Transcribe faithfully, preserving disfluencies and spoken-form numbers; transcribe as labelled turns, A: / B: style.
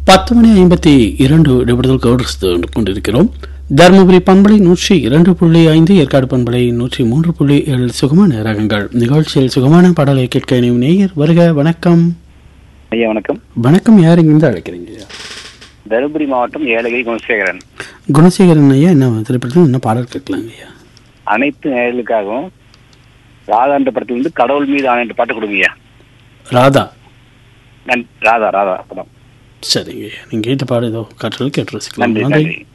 A: பத்து மணி ஐம்பத்தி இரண்டு நிமிடத்தில் கௌரவித்து கொண்டிருக்கிறோம். தருமபுரி பண்பலை நூற்றி இரண்டு புள்ளி ஐந்து, ஏற்காடு பண்பலை நூற்றி மூன்று புள்ளி ஏழு சுகமான ரகங்கள் நிகழ்ச்சியில் சுகமான பாடலை கேட்க நேயர் வருக. வணக்கம்
B: ஐயா. வணக்கம்.
A: வணக்கம். யார் இங்கிருந்து அழைக்கிறீங்க?
B: தருமபுரி மாவட்டம் ஏலகிரி குணசேகரன்.
A: குணசேகரன் ஐயா, என்ன திரைப்படத்தில் என்ன பாடல் கேட்கலாங்க ஐயா?
B: அனைத்து நேயர்களுக்காகவும் ராதா என்ற படத்தில் வந்து கடவுள் மீது ஆணை என்ற பாட்டு கொடுங்கய்யா.
A: ராதா.
B: ராதா ராதா படம்.
A: சரிங்க ஐயா, நீங்கள் கேட்ட பாடு ஏதோ காற்றல் கேட்டு ரசிக்கலாம்.
B: நன்றி.
A: நன்றி.